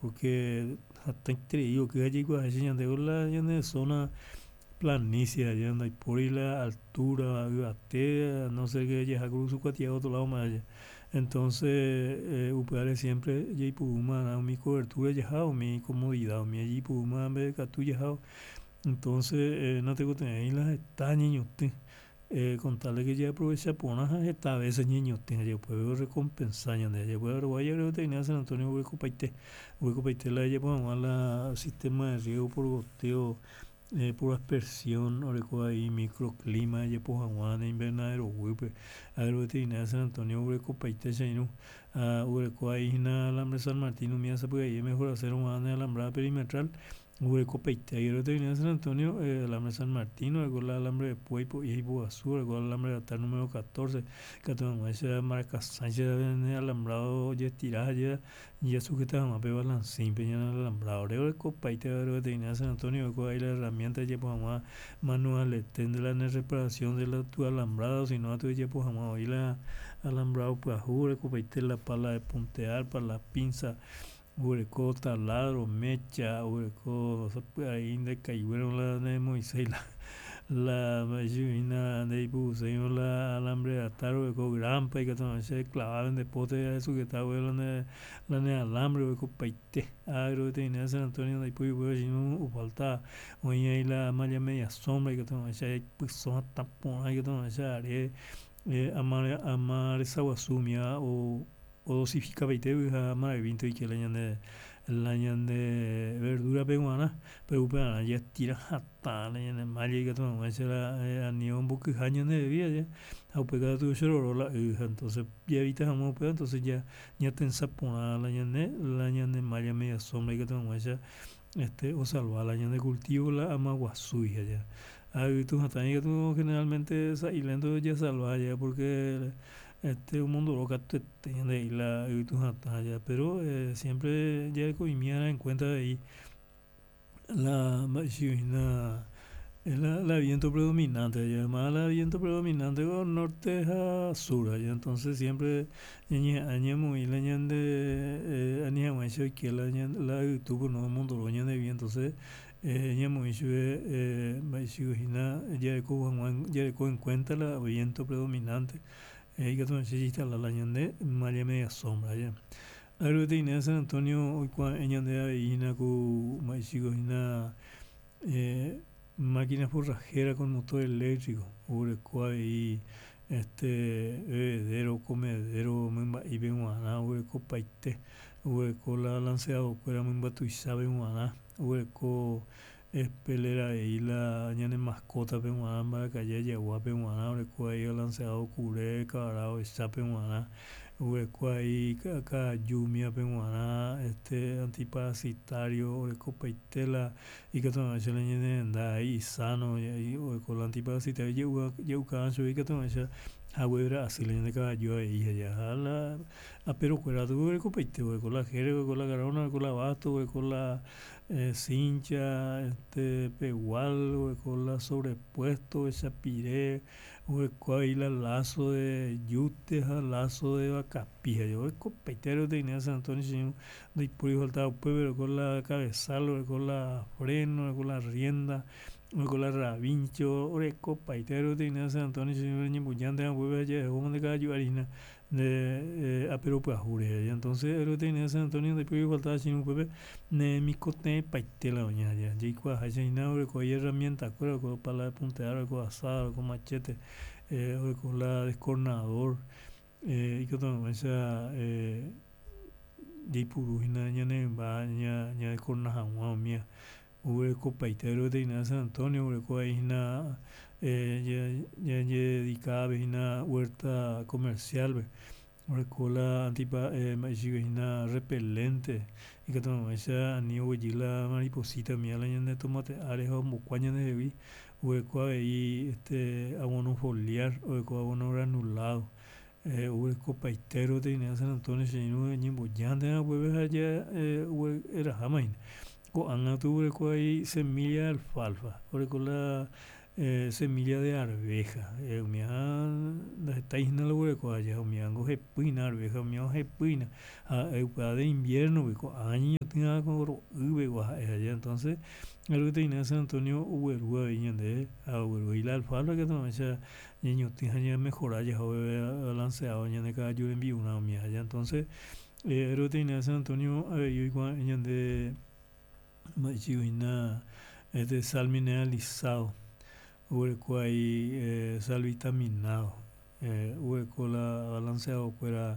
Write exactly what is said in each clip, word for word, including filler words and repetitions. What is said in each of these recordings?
porque hasta increíble que hay igual allí donde la de zona planicie allá donde hay por ahí la altura batea no sé qué ya cruz su cuatía otro lado más allá entonces eh, upare siempre ya puma mi cobertura ya mi comodidad mi allí puma me catu ya entonces eh, no tengo que tener las está niños eh, contarle que ya aprovecha por unas esta vez niños tiene ya puedo recompensar ya de ya puedo vaya creo que tenía San Antonio hueco paite hueco paite la ya pues la sistema de riego por goteo eh, por aspersión oreco ahí microclima ya pues aguana invernadero huepe agro tenía San Antonio hueco paite ya no a hueco ahí na alambre San Martín mía se puede ir mejor hacer una alambrada perimetral hueco peite ahí lo tenía San Antonio eh, alambre San Martín o el alambre de Pueypo y Ibu Azul el alambre de atar número catorce que tengo ese marca Sánchez de alambrado ya tirada ya ya sujeta a pe balancín peña el alambrado hueco peite lo tenía San Antonio con ahí la herramienta ya pues más manual tende la reparación de la tu alambrado si no tu ya pues más ahí la alambrado pues hueco peite la pala de puntear para la pinza Hueco taladro, mecha, hueco, ahí de cayeron la de Moisés, la, la machina de pusieron la alambre de atar, hueco grampa y que también se clavaban de pote de eso que estaba la de la de alambre, hueco paite, agro que tenía San Antonio de Puy, hueco si no falta, hoy ahí la malla media sombra y que también se pues son tapones y que también se haré eh, amar amar esa guasumia o o dosifica veinte amar veinte y que la de la de verdura peruana pero peruana ya tira hasta la de malla y que toma esa la a nión porque años de vida ya a pegar tu choro la entonces ya evitas a pero entonces ya ya te ensapona la de la de malla media sombra y que toma esa este o salvar la de cultivo la amaguasuya ya hay tus que tú generalmente esa y lento ya salva ya porque este un mundo loca te tiene ahí la y tus ya pero eh, siempre ya comía en cuenta de ahí la machina la, la viento predominante y además la viento predominante con norte a sur allá entonces siempre añe añe muy la de añe mucho que la la youtube no mundo lo de viento entonces añe muy eh machina ya con ya con en cuenta la viento predominante y que necesita la laña de malla media sombra ya algo de San Antonio hoy cuando ella de avellina con machina eh, máquina forrajera con motor eléctrico, urecua y este bebedero, comedero, y ven guaná, ureco paite, ureco la lanceado, cuera memba tu sabe guaná, ureco espelera y la ñane mascota pen guaná, para calle yagua pen guaná, ureco ahí lanceado cure, cabrao, y sape guaná, ureco ahí caca yumia pen guaná, este antiparasitario, ureco paitela, y que todo eso le anda ahí sano y con la antiparasitaria yo yo canso y que todo eso agüera así le anda caballo ahí allá la a pero cuera tu con peite con la jere con la garona con la basto con la eh, cincha este pegual con la sobrepuesto esa pire con ahí la lazo de yute lazo de vacapija yo con peitero tenía San Antonio sin de por faltaba pues con la cabezal con la freno con la rienda con la rabincho oreco paitero tenía San Antonio sin ni bullante pues allá como de caballo harina de eh, a pero pues jure entonces él tenía San Antonio de por faltaba sin pues ne mi cote paitela doña ya y cua allá y con herramienta con para la puntear con asado con machete eh, con la descornador eh, y que todo esa eh, di purujina nya ne ba nya nya korna hawa mia ure ko paitero de ina San Antonio ure ko ina eh ya ya dedicada ina huerta comercial be ure ko la antipa eh ina repelente y que todo esa ni la mariposita mia la nya tomate arejo mocuaña de vi ure ko ahí este abono foliar ure ko abono granulado eh, hueco paitero de Inés San Antonio Chino de Ñimbo Yanda hueves allá eh, era jamain co anga tu hueco ahí semilla de alfalfa hueco la eh, semilla de arveja. Eh, umia da taisna lo hueco allá, umia go hepina arveja, umia hepina. A eupa de invierno, hueco año tenga con ube allá. Entonces, algo te ina San Antonio uberua viña de a uberua y la alfalfa que toma esa niño tinha ya mejorar ya balanceado ya de cada yo envío una umia allá. Entonces, eh, algo te ina San Antonio a yo igual de Machiwina es de sal mineralizado, Uruguay eh, sal vitaminado, eh, Uruguay balanceado fuera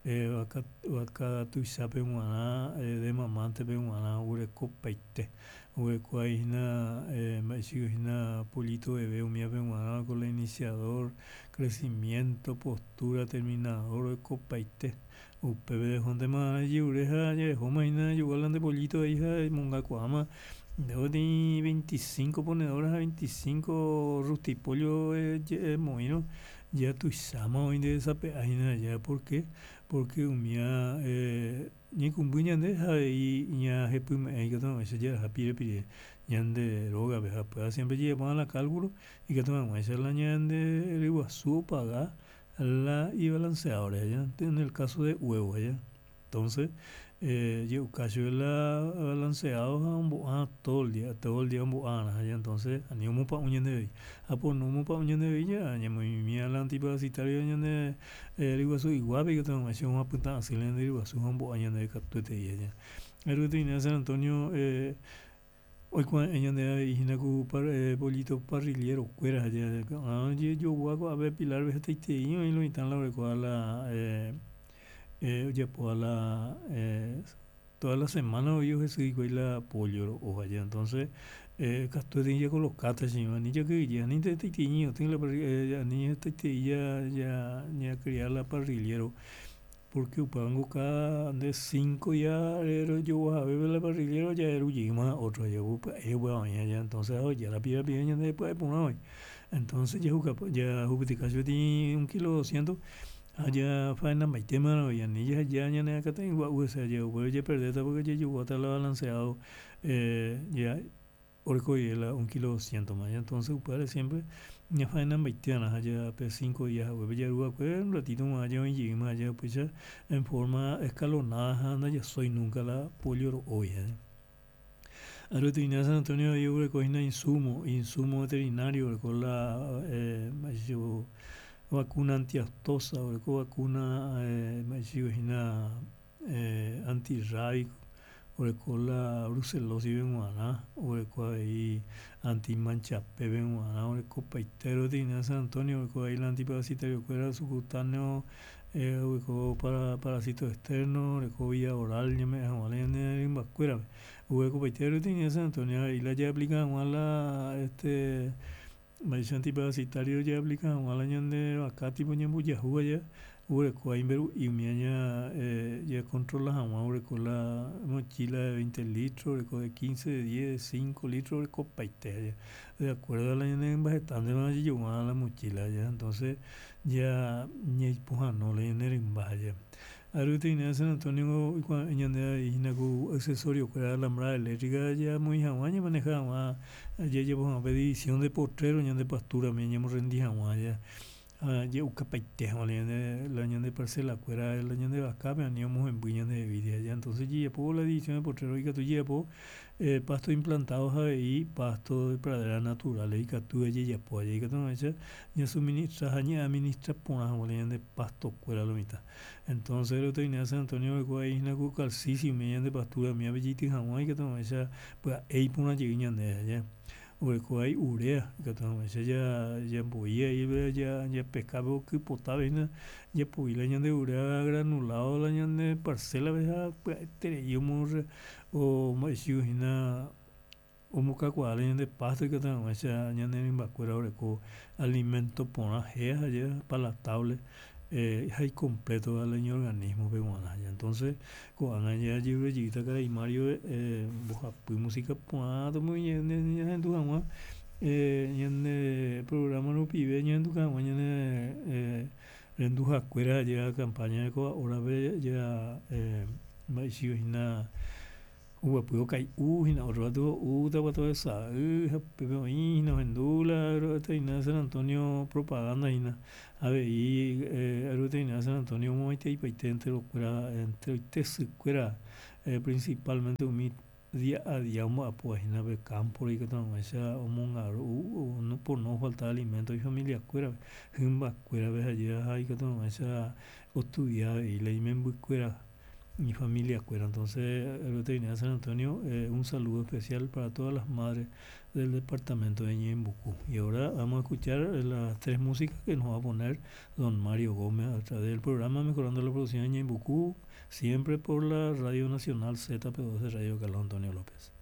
acá tu sabe guana de mamante pe guana Uruguay peite, Uruguay na Machiwina polito bebé umia pe guana con la iniciador, crecimiento, postura, terminador, Uruguay peite. Upebe de jonte ma yureja ya homa ina yugalan de pollito hija monga kuama de ni veinticinco ponedoras a veinticinco rustipollo eh, eh, moino ya tu sama hoy de esa peaina ya ¿por qué? Porque umia eh, ni kumbuña de ha y ya hepu me que toma ese ya pire pire ñande roga beja pues siempre llevan la cálculo y que toma esa la ñande riwa su paga la y balanceadores allá en el caso de huevo allá entonces eh, yo casi la balanceado a un bo- todo el día todo el día un bo- allá entonces a ni un pa uña de a por no un pa uña de villa ya muy mía la antiparasitaria ya de riwa su igual que tengo más un apunta así le riwa su un bo aña de captuete y allá el rutina de San Antonio eh, hoy cuando ella de hijina ku par eh, bolito parrillero cuera allá ah yo yo guaco a ver pilar ves este y lo instan la recuerda la eh, eh, ya pues la eh, toda la semana yo que soy la pollo o allá entonces eh, casto de ella con los catas y ni yo que ya ni te te tiño tengo la parrilla ni este ya ya ya criar la parrillero porque upango cada de cinco ya era yo a ver la parrillero ya era más otro ya upa eh bueno ya entonces ya la pida pida después por hoy entonces ya juca ya jupitica yo di un kilo doscientos allá faena maitema no ya ni ya ya ya acá tengo u sea ya voy a perder porque ya yo está la balanceado eh, ya orco y la un kilo doscientos más entonces upare siempre ya faena maitiana allá pues cinco días voy ya ruga pues un ratito más allá y llegué más allá pues ya en forma escalonada anda ya soy nunca la polio hoy eh. Ahora tenía San Antonio yo recogí insumo insumo veterinario con la eh, yo, vacuna antiaftosa o vacuna eh, medicina eh, antirrábico o la brucelosis benguana o ahí antimanchape benguana o paitero de San Antonio o ahí la antiparasitario que era subcutáneo eh, o para parásitos externos o vía oral ya me dejan en vascuera o paitero de San Antonio y la ya aplican a la este medicina antiparasitario ya aplica un año de acá tipo ñambu ya juega ya ure ko imberu y miaña eh, ya controla jamás ure con la mochila de veinte litros ure de quince de diez de cinco litros ure con paite de acuerdo a la ñana en vegetal de más yo a la mochila ya entonces ya ñe puja no le ñene en vaya Aruta y San Antonio y ñande y naku accesorio que era alambrada eléctrica ya muy jamás ya manejaba ya llevo una petición de potrero ñande pastura me llamo rendí jamás ya ya uka paite ¿vale? La ñande de parcela cuera la ñande de vaca me aníamos en buñas de vida ya entonces ya por la edición de potrero y que tú llevo eh, pasto implantados ahí pasto de pradera natural y que tú ella ya puede y que tú ella ya suministra ya administra por una de pasto cuera lo mitad entonces lo tenía San Antonio de Guay na ku calcicio me de pastura mi bellita jamás y que tú ella pues ahí por una lleguña de allá o hay urea que tú ella ya ya voy ahí ya ya pescado que potable na ya pues la de urea granulado la de parcela veja pues te yo o mais na o muka kwa la de pasto que tan esa ñande en vacuera ore ko alimento pona gea ya palatable eh, hay completo al año organismo peruano ya entonces cuando ya llevo allí y Mario eh, boja pues música pues muy bien en tu cama eh, ñande programa no pibe ñande tu cama ñande eh, en tu vacuera ya campaña de co ahora ve ya eh, mais na Uva puedo caer uhina, o rato uta para esa, uh, pepe oína, vendula, ruta ina San Antonio propaganda ina. A ver, y eh, ruta ina San Antonio moite y paite entre cuera, entre te cuera, eh, principalmente un día a día uma pues ina be campo y que tan esa omonga, uh, no por no faltar alimento y familia cuera, himba cuera ve allá hay que tan esa estudiar y le imen cuera mi familia cuera. Entonces, el veterinario de San Antonio, eh, un saludo especial para todas las madres del departamento de Ñembucú. Y ahora vamos a escuchar las tres músicas que nos va a poner don Mario Gómez a través del programa Mejorando la Producción de Ñembucú, siempre por la Radio Nacional Z P doce Radio Carlos Antonio López.